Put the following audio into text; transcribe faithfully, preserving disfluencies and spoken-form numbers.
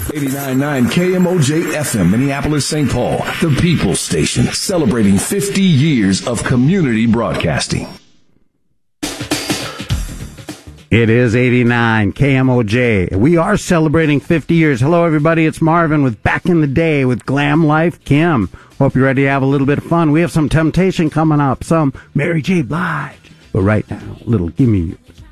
eighty-nine point nine K M O J F M, Minneapolis, Saint Paul, the People's Station, celebrating fifty years of community broadcasting. It is eighty-nine K M O J. We are celebrating fifty years. Hello, everybody. It's Marvin with Back in the Day with Glam Life Kim. Hope you're ready to have a little bit of fun. We have some Temptation coming up, some Mary J. Blige. But right now, a little Gimme